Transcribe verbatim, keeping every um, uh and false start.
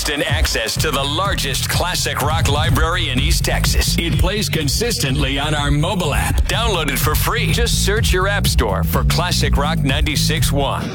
instant access to the largest classic rock library in East Texas. It plays consistently on our mobile app. Download it for free. Just search your app store for Classic Rock ninety-six point one.